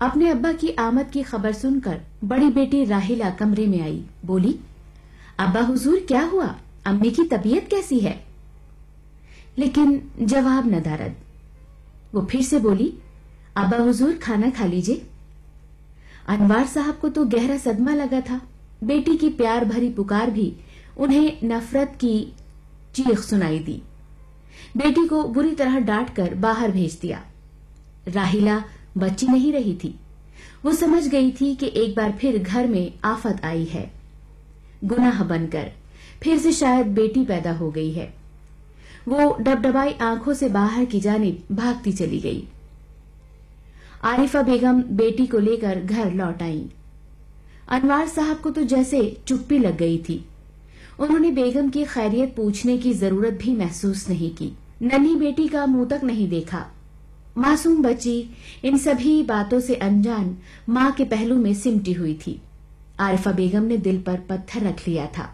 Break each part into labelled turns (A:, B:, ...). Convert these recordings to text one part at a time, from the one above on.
A: अपने अब्बा की आमद की खबर सुनकर बड़ी बेटी राहिला कमरे में आई। बोली, अब्बा हुजूर क्या हुआ, अम्मी की तबीयत कैसी है? लेकिन जवाब न दारद। वो फिर से बोली, अब्बा हुजूर खाना खा लीजिए। अनवार साहब को तो गहरा सदमा लगा था। बेटी की प्यार भरी पुकार भी उन्हें नफरत की चीख सुनाई दी। बेटी को बुरी तरह डांट कर बाहर भेज दिया। राहिला बच्ची नहीं रही थी। वो समझ गई थी कि एक बार फिर घर में आफत आई है। गुनाह बनकर फिर से शायद बेटी पैदा हो गई है। वो डबडबाई आंखों से बाहर की जानिब भागती चली गई। आरिफा बेगम बेटी को लेकर घर लौट आई। अनवार साहब को तो जैसे चुप्पी लग गई थी। उन्होंने बेगम की खैरियत पूछने की जरूरत भी महसूस नहीं की। नन्ही बेटी का मुंह तक नहीं देखा। मासूम बच्ची इन सभी बातों से अनजान मां के पहलू में सिमटी हुई थी। आरिफा बेगम ने दिल पर पत्थर रख लिया था।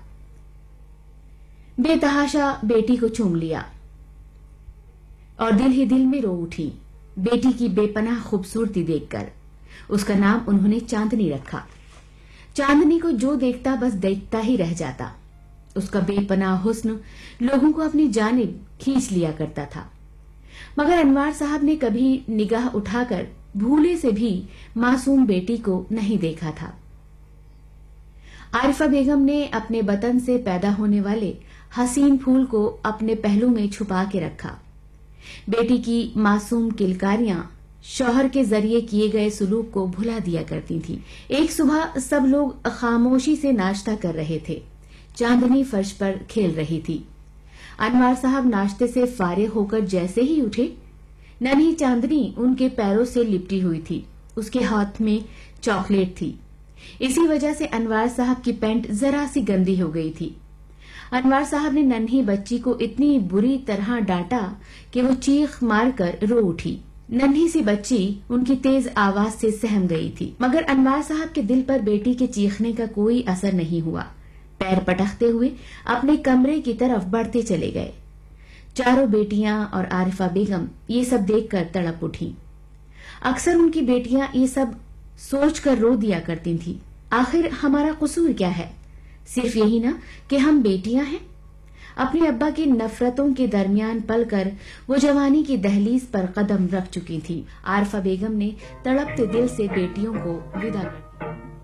A: बेतहाशा बेटी को चूम लिया और दिल ही दिल में रो उठी। बेटी की बेपनाह खूबसूरती देखकर उसका नाम उन्होंने चांदनी रखा। चांदनी को जो देखता बस देखता ही रह जाता। उसका बेपनाह हुस्न लोगों को अपनी जानिब खींच लिया करता था। मगर अनवार साहब ने कभी निगाह उठाकर भूले से भी मासूम बेटी को नहीं देखा था। आरिफा बेगम ने अपने बतन से पैदा होने वाले हसीन फूल को अपने पहलू में छुपा के रखा। बेटी की मासूम किलकारियां शौहर के जरिए किए गए सुलूक को भुला दिया करती थी। एक सुबह सब लोग खामोशी से नाश्ता कर रहे थे। चांदनी फर्श पर खेल रही थी। अनवार साहब नाश्ते से फारिग होकर जैसे ही उठे, नन्ही चांदनी उनके पैरों से लिपटी हुई थी। उसके हाथ में चॉकलेट थी। इसी वजह से अनवार साहब की पैंट जरा सी गंदी हो गई थी। अनवार साहब ने नन्ही बच्ची को इतनी बुरी तरह डांटा कि वो चीख मारकर रो उठी। नन्ही सी बच्ची उनकी तेज आवाज से सहम गई थी। मगर अनवार साहब के दिल पर बेटी के चीखने का कोई असर नहीं हुआ। पैर पटकते हुए अपने कमरे की तरफ बढ़ते चले गए। चारों बेटियां और आरिफा बेगम ये सब देखकर तड़प उठी। अक्सर उनकी बेटियां ये सब सोचकर रो दिया करती थी, आखिर हमारा कसूर क्या है? सिर्फ यही ना कि हम बेटियां हैं। अपने अब्बा की नफरतों के दरमियान पलकर वो जवानी की दहलीज पर कदम रख चुकी थी। आरिफा बेगम ने तड़पते दिल से बेटियों को विदा कर